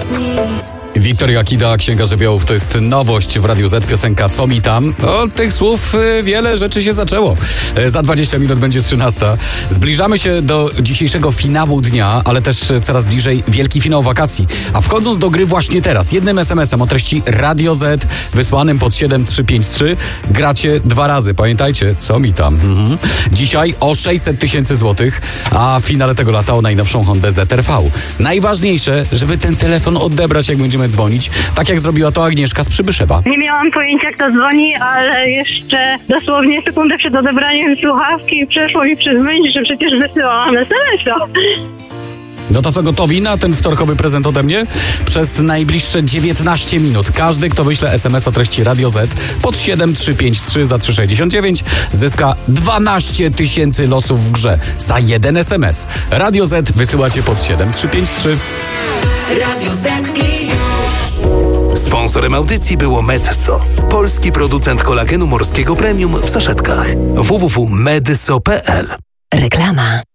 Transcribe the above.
Wiktoria Kida, Księga Żywiołów, to jest nowość w Radiu Z, piosenka Co mi tam? Od tych słów wiele rzeczy się zaczęło. Za 20 minut będzie 13. Zbliżamy się do dzisiejszego finału dnia, ale też coraz bliżej wielki finał wakacji. A wchodząc do gry właśnie teraz, jednym SMS-em o treści Radio Z wysłanym pod 7353 gracie 2 razy. Pamiętajcie, co mi tam? Dzisiaj o 600 000 złotych, a w finale tego lata o najnowszą Hondę ZR-V. Najważniejsze, żeby ten telefon odebrać, jak będziemy dzwonić, tak jak zrobiła to Agnieszka z Przybyszewa. Nie miałam pojęcia, kto dzwoni, ale jeszcze dosłownie sekundę przed odebraniem słuchawki przeszło mi przez myśl, że przecież wysyłałam SMS-a. No to co, gotowi na ten wtorkowy prezent ode mnie? Przez najbliższe 19 minut każdy, kto wyśle SMS o treści Radio Z pod 7353 za 369 zyska 12 000 losów w grze za jeden SMS. Radio Z wysyłacie pod 7353. Radio Z i już. Sponsorem audycji było Medyso, polski producent kolagenu morskiego premium w saszetkach. www.medyso.pl. Reklama.